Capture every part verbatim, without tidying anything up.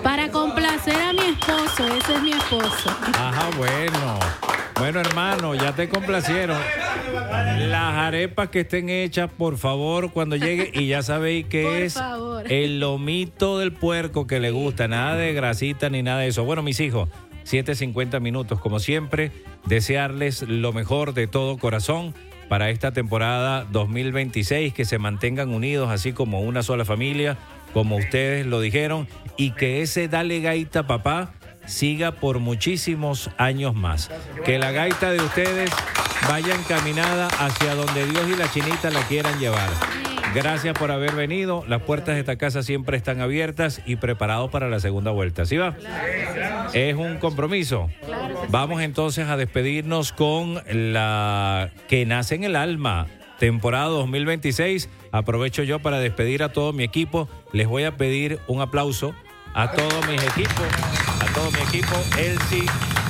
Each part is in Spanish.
Para complacer a mi esposo, ese es mi esposo. Ajá, bueno. Bueno, hermano, ya te complacieron. Las arepas que estén hechas, por favor, cuando llegue. Y ya sabéis que Por es favor. el lomito del puerco que le gusta. Nada de grasita ni nada de eso. Bueno, mis hijos, siete cincuenta minutos, como siempre. Desearles lo mejor de todo corazón para esta temporada dos mil veintiséis. Que se mantengan unidos así como una sola familia, como ustedes lo dijeron. Y que ese Dale Gaita, papá, siga por muchísimos años más. Que la gaita de ustedes vaya encaminada hacia donde Dios y la chinita la quieran llevar. Gracias por haber venido. Las puertas de esta casa siempre están abiertas y preparados para la segunda vuelta. ¿Sí va? Es un compromiso. Vamos entonces a despedirnos con la que nace en el alma. Temporada dos mil veintiséis. Aprovecho yo para despedir a todo mi equipo. Les voy a pedir un aplauso a todos mis equipos. A todo mi equipo, Elsie,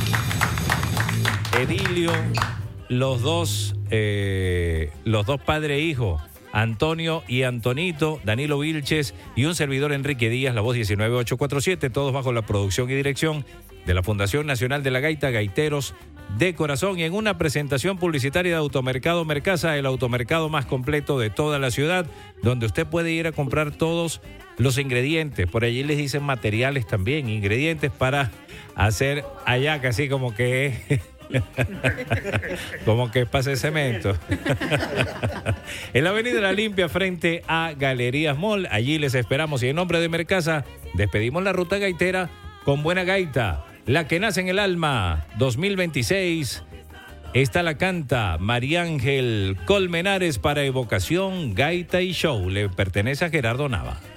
Edilio, los dos, eh, los dos padre e hijo, Antonio y Antonito, Danilo Vilches y un servidor Enrique Díaz, la voz diecinueve ocho cuatro siete, todos bajo la producción y dirección de la Fundación Nacional de la Gaita, Gaiteros de Corazón, y en una presentación publicitaria de Automercado Mercasa, el automercado más completo de toda la ciudad, donde usted puede ir a comprar todos los ingredientes. Por allí les dicen materiales también, ingredientes para hacer hallaca, así como que como que pase cemento. En la Avenida La Limpia, frente a Galerías Mall, allí les esperamos. Y en nombre de Mercasa, despedimos la ruta gaitera con buena gaita, la que nace en el alma. Dos mil veintiséis. Esta la canta María Ángel Colmenares para Evocación, Gaita y Show. Le pertenece a Gerardo Nava.